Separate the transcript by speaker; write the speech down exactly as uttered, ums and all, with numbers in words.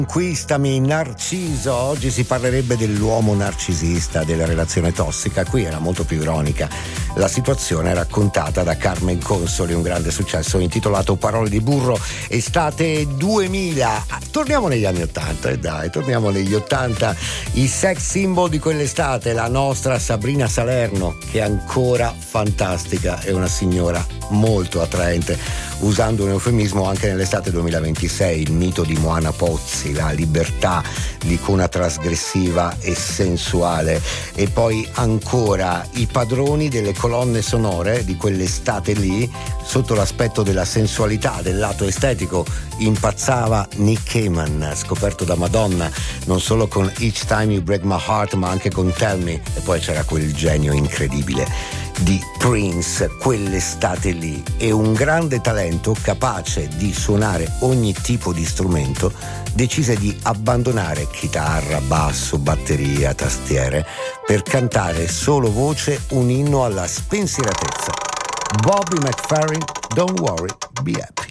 Speaker 1: Conquistami Narciso. Oggi si parlerebbe dell'uomo narcisista, della relazione tossica. Qui era molto più ironica la situazione raccontata da Carmen Consoli, un grande successo intitolato Parole di burro, estate duemila. Torniamo negli anni ottanta, e eh dai, torniamo negli ottanta. I sex symbol di quell'estate, la nostra Sabrina Salerno, che è ancora fantastica, è una signora molto attraente, usando un eufemismo anche nell'estate duemilaventisei, il mito di Moana Pozzi, la libertà, l'icona trasgressiva e sensuale. E poi ancora i padroni delle colonne sonore di quell'estate lì, sotto l'aspetto della sensualità, del lato estetico, impazzava Nick Cayman, scoperto da Madonna, non solo con Each Time You Break My Heart, ma anche con Tell Me. E poi c'era quel genio incredibile di Prince, quell'estate lì, e un grande talento capace di suonare ogni tipo di strumento, decise di abbandonare chitarra, basso, batteria, tastiere per cantare solo voce un inno alla spensieratezza. Bobby McFerrin, Don't Worry, Be Happy.